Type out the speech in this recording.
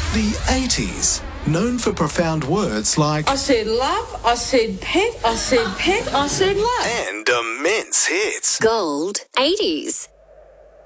The 80s, known for profound words like I said love, I said pet, I said love. and immense hits. Gold 80s.